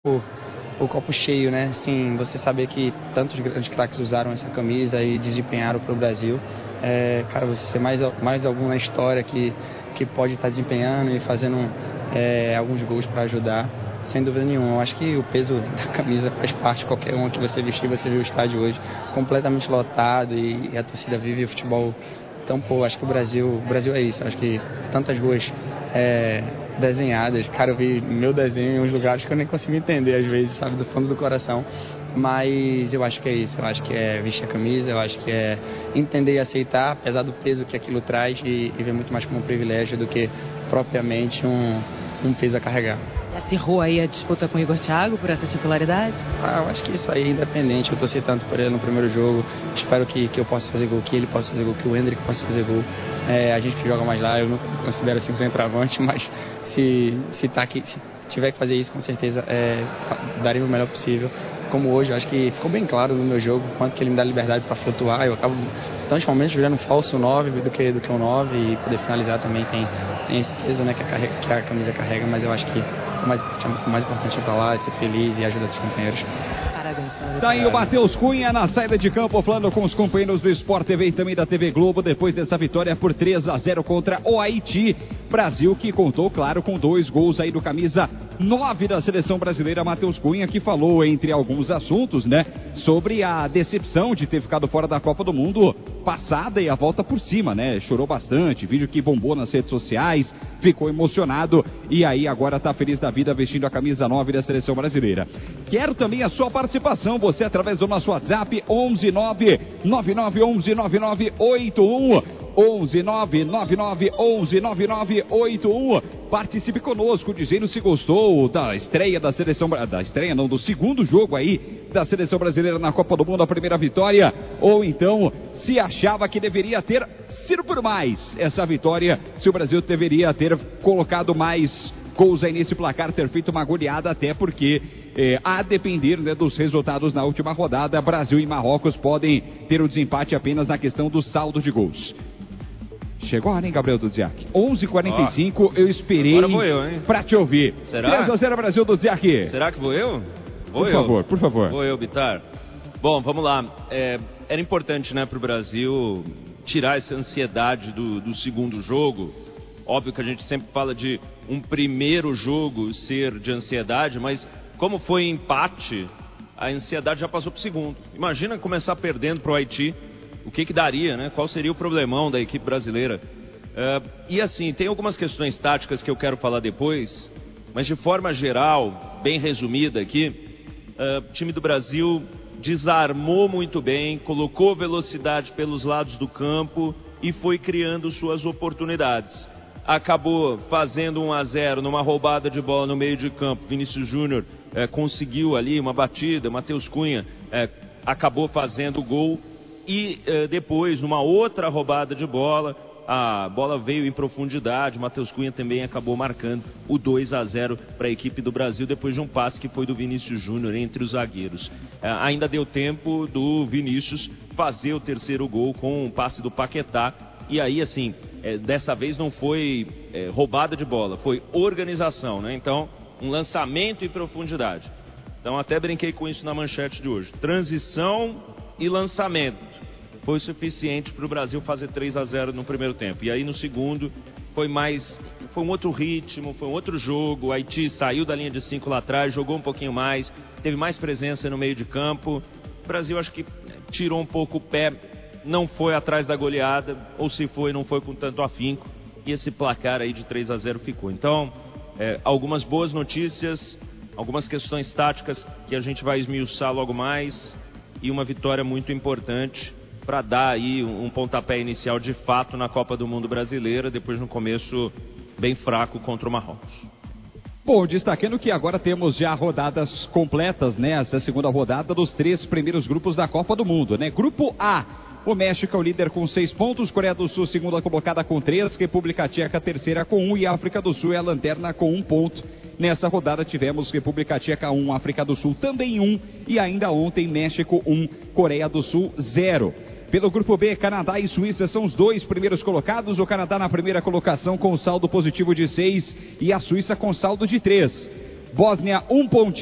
o copo cheio, né? Assim, você saber que tantos grandes craques usaram essa camisa e desempenharam para o Brasil. Cara, você ser mais algum na história que pode estar desempenhando e fazendo alguns gols para ajudar, sem dúvida nenhuma. Eu acho que o peso da camisa faz parte de qualquer um que você vestir. Você viu o estádio hoje completamente lotado e a torcida vive o futebol. Então, acho que o Brasil é isso. Acho que tantas ruas desenhadas. Cara, eu vi meu desenho em uns lugares que eu nem consigo entender, às vezes, sabe, do fundo do coração. Mas eu acho que é isso. Eu acho que é vestir a camisa, eu acho que é entender e aceitar, apesar do peso que aquilo traz, e ver muito mais como um privilégio do que propriamente um peso a carregar. Acirrou aí a disputa com o Igor Thiago por essa titularidade? Eu acho que isso aí é independente. Eu torci tanto por ele no primeiro jogo. Espero que eu possa fazer gol, que ele possa fazer gol, que o Endrick possa fazer gol. A gente que joga mais lá, eu nunca me considero assim um centroavante, mas se tiver que fazer isso, com certeza daria o melhor possível. Como hoje, eu acho que ficou bem claro no meu jogo quanto que ele me dá liberdade para flutuar. Eu acabo, tantos momentos, virando um falso 9 do que um 9, e poder finalizar também tem esse peso, né, que a camisa carrega, mas eu acho que o mais importante é estar lá, ser feliz e ajudar os companheiros. Parabéns. Tá aí o Matheus Cunha na saída de campo, falando com os companheiros do Sport TV e também da TV Globo, depois dessa vitória por 3-0 contra o Haiti. Brasil que contou, claro, com 2 gols aí do camisa 9 da seleção brasileira, Matheus Cunha, que falou, entre alguns assuntos, né, sobre a decepção de ter ficado fora da Copa do Mundo passada e a volta por cima, né? Chorou bastante, vídeo que bombou nas redes sociais, ficou emocionado e aí agora tá feliz da vida vestindo a camisa 9 da seleção brasileira. Quero também a sua participação, você através do nosso WhatsApp 11999119981. 11999119981. Participe conosco, dizendo se gostou da estreia da seleção, do segundo jogo aí da seleção brasileira na Copa do Mundo, a primeira vitória, ou então se achava que deveria ter sido por mais essa vitória, se o Brasil deveria ter colocado mais gols aí nesse placar, ter feito uma goleada, até porque a depender, né, dos resultados na última rodada, Brasil e Marrocos podem ter o desempate apenas na questão do saldo de gols. Chegou a hora, hein, Gabriel Dudziak? 11h45, eu esperei pra te ouvir. Será? 3-0 Brasil, Dudziak. Será que vou eu? Por favor. Vou eu, Bitar. Bom, vamos lá. Era importante, né, pro Brasil tirar essa ansiedade do segundo jogo. Óbvio que a gente sempre fala de um primeiro jogo ser de ansiedade, mas como foi empate, a ansiedade já passou pro segundo. Imagina começar perdendo pro Haiti. O que daria, né? Qual seria o problemão da equipe brasileira? E assim, tem algumas questões táticas que eu quero falar depois, mas de forma geral, bem resumida aqui, o time do Brasil desarmou muito bem, colocou velocidade pelos lados do campo e foi criando suas oportunidades. Acabou fazendo 1-0 numa roubada de bola no meio de campo. Vinícius Júnior conseguiu ali uma batida, Matheus Cunha acabou fazendo o gol. E depois, numa outra roubada de bola, a bola veio em profundidade, Matheus Cunha também acabou marcando o 2-0 para a equipe do Brasil, depois de um passe que foi do Vinícius Júnior entre os zagueiros. Ainda deu tempo do Vinícius fazer o terceiro gol com um passe do Paquetá, e aí, assim, dessa vez não foi roubada de bola, foi organização, né? Então, um lançamento em profundidade. Então, até brinquei com isso na manchete de hoje. Transição e lançamento foi suficiente para o Brasil fazer 3-0 no primeiro tempo. E aí no segundo foi um outro ritmo, foi um outro jogo. O Haiti saiu da linha de 5 lá atrás, jogou um pouquinho mais, teve mais presença no meio de campo. O Brasil acho que tirou um pouco o pé, não foi atrás da goleada, ou se foi, não foi com tanto afinco. E esse placar aí de 3-0 ficou. Então, algumas boas notícias, algumas questões táticas que a gente vai esmiuçar logo mais, e uma vitória muito importante para dar aí um pontapé inicial de fato na Copa do Mundo brasileira, depois de um começo bem fraco contra o Marrocos. Bom, destacando que agora temos já rodadas completas, né? Essa segunda rodada dos 3 primeiros grupos da Copa do Mundo, né? Grupo A, o México é o líder com 6 pontos, Coreia do Sul segunda colocada com 3, República Tcheca terceira com 1 e África do Sul é a lanterna com 1 ponto. Nessa rodada tivemos República Tcheca 1, África do Sul também 1 e ainda ontem México 1, Coreia do Sul 0. Pelo grupo B, Canadá e Suíça são os 2 primeiros colocados. O Canadá na primeira colocação com saldo positivo de 6 e a Suíça com saldo de 3. Bósnia 1 pontinho.